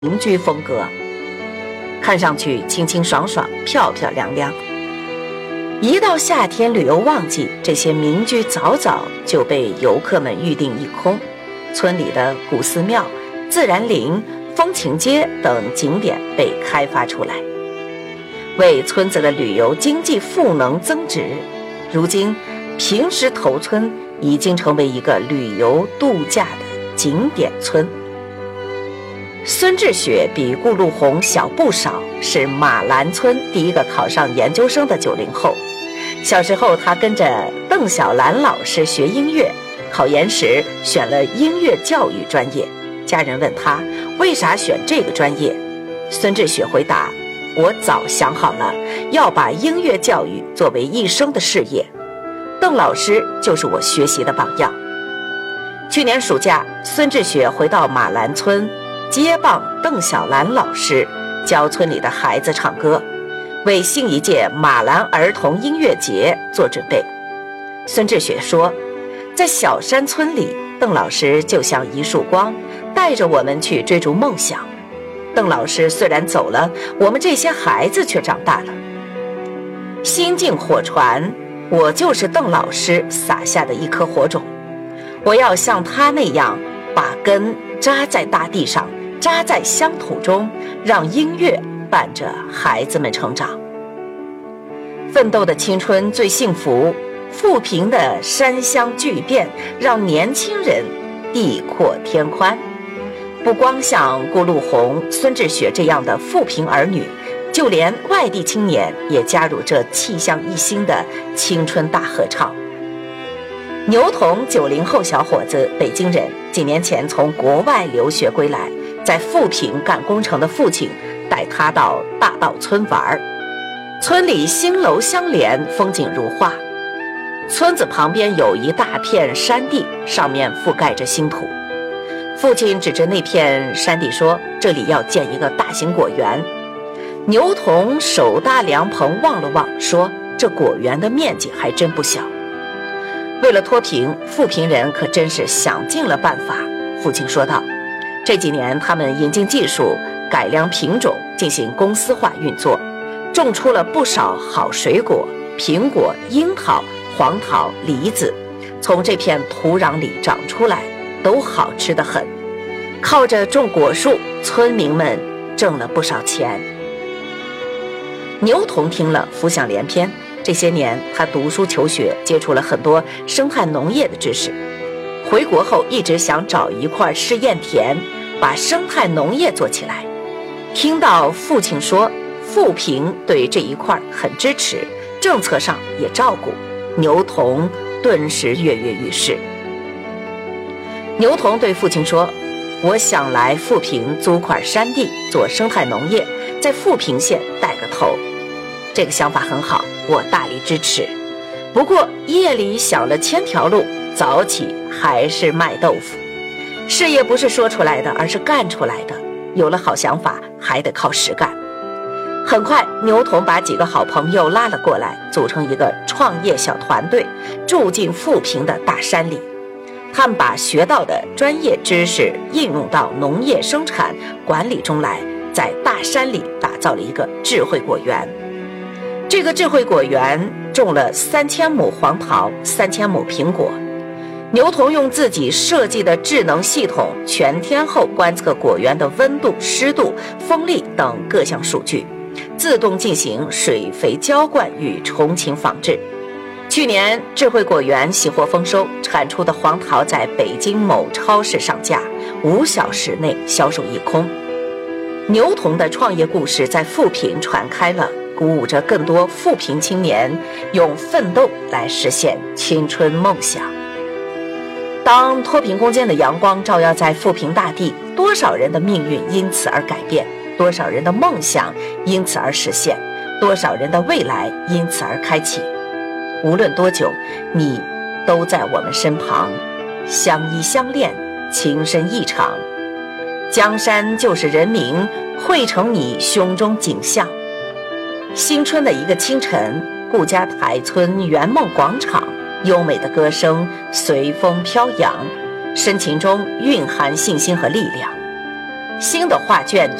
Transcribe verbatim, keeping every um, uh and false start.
民居风格，看上去清清爽爽、漂漂亮亮。一到夏天旅游旺季，这些民居早早就被游客们预订一空，村里的古寺庙、自然林、风情街等景点被开发出来，为村子的旅游经济赋能增值。如今平石头村已经成为一个旅游度假的景点村。孙志雪比顾陆红小不少，是马兰村第一个考上研究生的九零后。小时候他跟着邓小兰老师学音乐，考研时选了音乐教育专业。家人问他为啥选这个专业，孙志雪回答：我早想好了，要把音乐教育作为一生的事业。邓老师就是我学习的榜样。去年暑假，孙志雪回到马兰村接棒邓小兰老师，教村里的孩子唱歌，为新一届马兰儿童音乐节做准备。孙志雪说，在小山村里，邓老师就像一束光，带着我们去追逐梦想。邓老师虽然走了，我们这些孩子却长大了。心境火传，我就是邓老师撒下的一颗火种，我要像他那样把根扎在大地上，扎在乡土中，让音乐伴着孩子们成长。奋斗的青春最幸福，富平的山乡巨变让年轻人地阔天宽。不光像顾陆红、孙志雪这样的富平儿女，就连外地青年也加入这气象一新的青春大合唱。牛童九零后小伙子，北京人，几年前从国外留学归来，在富平干工程的父亲带他到大道村玩。村里新楼相连，风景如画。村子旁边有一大片山地，上面覆盖着新土。父亲指着那片山地说，这里要建一个大型果园。牛童手搭凉棚望了望，说，这果园的面积还真不小。为了脱贫，富平人可真是想尽了办法。父亲说道，这几年他们引进技术，改良品种，进行公司化运作，种出了不少好水果，苹果、樱桃、黄桃、梨子，从这片土壤里长出来，都好吃得很。靠着种果树，村民们挣了不少钱。牛童听了浮想联翩，这些年他读书求学，接触了很多生态农业的知识。回国后一直想找一块试验田，把生态农业做起来。听到父亲说富平对这一块很支持，政策上也照顾，牛童顿时跃跃欲试。牛童对父亲说，我想来富平租块山地做生态农业，在富平县带个头。这个想法很好，我大力支持。不过夜里想了千条路，早起还是卖豆腐。事业不是说出来的，而是干出来的。有了好想法，还得靠实干。很快，牛童把几个好朋友拉了过来，组成一个创业小团队，住进富平的大山里。他们把学到的专业知识应用到农业生产管理中来，在大山里打造了一个智慧果园。这个智慧果园种了三千亩黄桃，三千亩苹果。牛童用自己设计的智能系统，全天候观测果园的温度、湿度、风力等各项数据，自动进行水肥浇灌与虫禽防治。去年智慧果园喜获丰收，产出的黄桃在北京某超市上架，五小时内销售一空。牛童的创业故事在富平传开了，鼓舞着更多富平青年用奋斗来实现青春梦想。当脱贫攻坚的阳光照耀在富平大地，多少人的命运因此而改变，多少人的梦想因此而实现，多少人的未来因此而开启。无论多久，你都在我们身旁，相依相恋，情深意长。江山就是人民，汇成你胸中景象。新春的一个清晨，顾家台村圆梦广场，优美的歌声随风飘扬，深情中蕴含信心和力量。 新的画卷